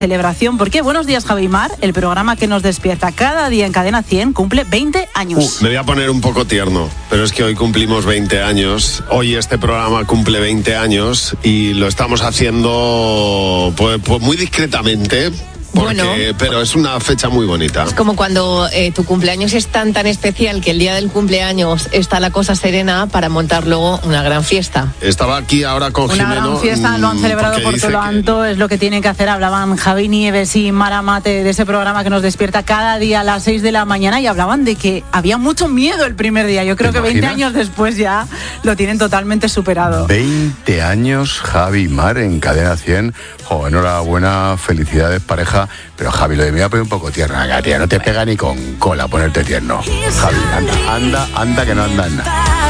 celebración, porque Buenos Días, Javi Mar, el programa que nos despierta cada día en Cadena 100, cumple 20 años. Me voy a poner un poco tierno, pero es que hoy cumplimos 20 años. Hoy este programa cumple 20 años y lo estamos haciendo pues muy discretamente. Pero es una fecha muy bonita. Es como cuando tu cumpleaños es tan especial que el día del cumpleaños está la cosa serena para montar luego una gran fiesta. Estaba aquí ahora con Jimeno. Una gran fiesta, lo han celebrado por todo lo alto, es lo que tienen que hacer. Hablaban Javi Nieves y Mara Mate de ese programa que nos despierta cada día a las 6 de la mañana y hablaban de que había mucho miedo el primer día. Yo creo que 20 años después ya lo tienen totalmente superado. 20 años, Javi y Mar en Cadena 100. Enhorabuena, felicidades, pareja. Pero Javi, lo de mí me voy a poner un poco tierna, tía, no te pega ni con cola ponerte tierno. Javi, anda, que no andan.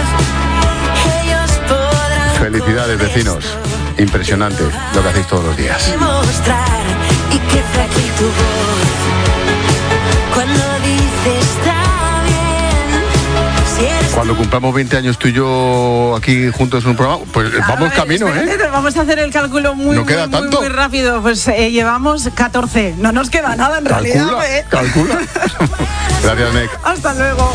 Felicidades, vecinos. Impresionante lo que hacéis todos los días. Cuando cumplamos 20 años tú y yo aquí juntos en un programa, pues vamos camino, espérate, vamos a hacer el cálculo muy rápido. Pues llevamos 14. No nos queda nada en realidad. Calcula. Gracias, Nek. Hasta luego.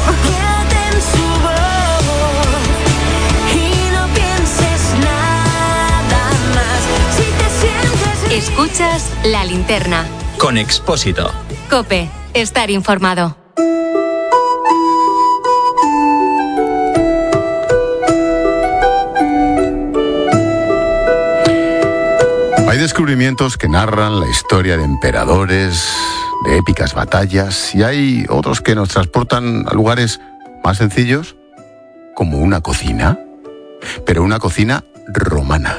Escuchas La Linterna. Con Expósito. COPE. Estar informado. Hay descubrimientos que narran la historia de emperadores, de épicas batallas, y hay otros que nos transportan a lugares más sencillos, como una cocina, pero una cocina romana.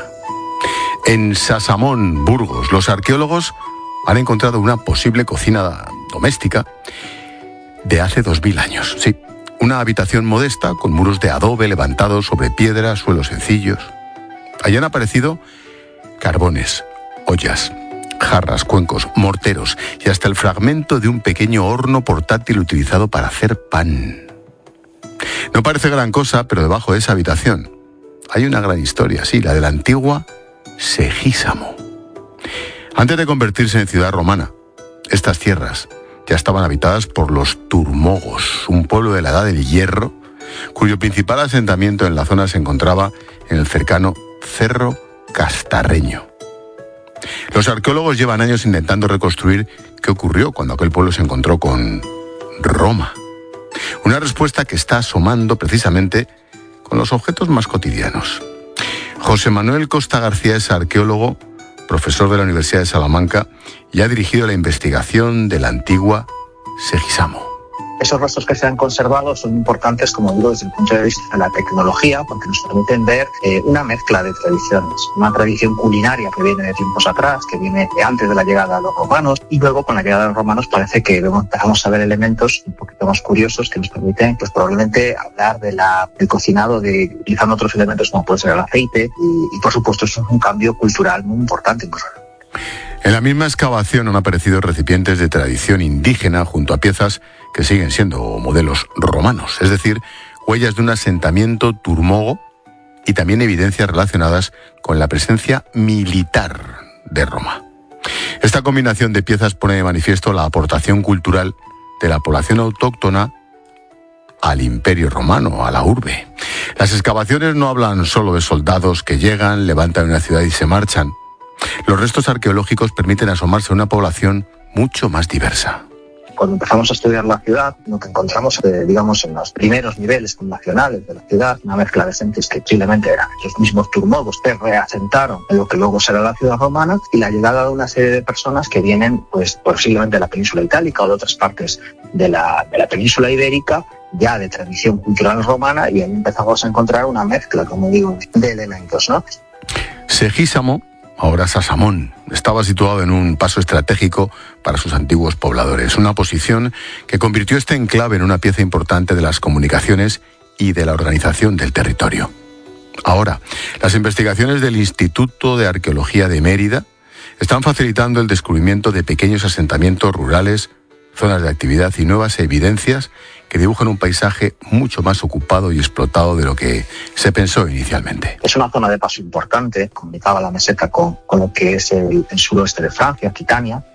En Sasamón, Burgos, los arqueólogos han encontrado una posible cocina doméstica de hace 2000 años. Sí, una habitación modesta con muros de adobe levantados sobre piedra, suelos sencillos. Allí han aparecido carbones, ollas, jarras, cuencos, morteros y hasta el fragmento de un pequeño horno portátil utilizado para hacer pan. No parece gran cosa, pero debajo de esa habitación hay una gran historia, sí, la de la antigua Segísamo. Antes de convertirse en ciudad romana, estas tierras ya estaban habitadas por los turmogos, un pueblo de la Edad del Hierro, cuyo principal asentamiento en la zona se encontraba en el cercano Cerro Castarreño. Los arqueólogos llevan años intentando reconstruir qué ocurrió cuando aquel pueblo se encontró con Roma. Una respuesta que está asomando precisamente con los objetos más cotidianos. José Manuel Costa García es arqueólogo, profesor de la Universidad de Salamanca y ha dirigido la investigación de la antigua Segísamo. Esos restos que se han conservado son importantes, como digo, desde el punto de vista de la tecnología, porque nos permiten ver una mezcla de tradiciones. Una tradición culinaria que viene de tiempos atrás, que viene de antes de la llegada de los romanos, y luego con la llegada de los romanos parece que empezamos a ver elementos un poquito más curiosos que nos permiten, pues probablemente hablar del cocinado, utilizando otros elementos como puede ser el aceite, y por supuesto eso es un cambio cultural muy importante. En la misma excavación han aparecido recipientes de tradición indígena junto a piezas que siguen siendo modelos romanos, es decir, huellas de un asentamiento turmogo y también evidencias relacionadas con la presencia militar de Roma. Esta combinación de piezas pone de manifiesto la aportación cultural de la población autóctona al Imperio Romano, a la urbe. Las excavaciones no hablan solo de soldados que llegan, levantan una ciudad y se marchan. Los restos arqueológicos permiten asomarse a una población mucho más diversa. Cuando empezamos a estudiar la ciudad, lo que encontramos, digamos, en los primeros niveles fundacionales de la ciudad, una mezcla de gentes que posiblemente eran esos mismos turmogos que reasentaron en lo que luego será la ciudad romana, y la llegada de una serie de personas que vienen, pues, posiblemente de la península itálica o de otras partes de la península ibérica, ya de tradición cultural romana, y ahí empezamos a encontrar una mezcla, como digo, de elementos, ¿no? Segísamo, ahora Sasamón, estaba situado en un paso estratégico para sus antiguos pobladores, una posición que convirtió este enclave en una pieza importante de las comunicaciones y de la organización del territorio. Ahora, las investigaciones del Instituto de Arqueología de Mérida están facilitando el descubrimiento de pequeños asentamientos rurales, zonas de actividad y nuevas evidencias que dibujan un paisaje mucho más ocupado y explotado de lo que se pensó inicialmente. Es una zona de paso importante, comunicaba la meseta con lo que es el suroeste de Francia, Aquitania,